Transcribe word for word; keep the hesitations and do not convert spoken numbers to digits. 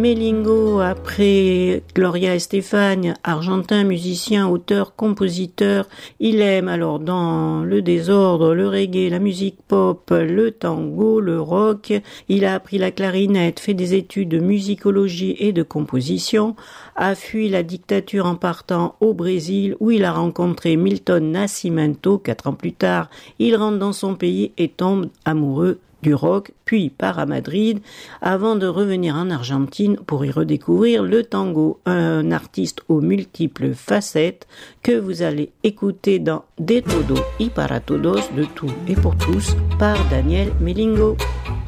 Melingo, après Gloria Estefan, argentin, musicien, auteur, compositeur, il aime alors dans le désordre, le reggae, la musique pop, le tango, le rock. Il a appris la clarinette, fait des études de musicologie et de composition, a fui la dictature en partant au Brésil où il a rencontré Milton Nascimento. Quatre ans plus tard, il rentre dans son pays et tombe amoureux du rock, puis part à Madrid avant de revenir en Argentine pour y redécouvrir le tango, un artiste aux multiples facettes que vous allez écouter dans De Todo y para Todos, de tout et pour tous, par Daniel Melingo.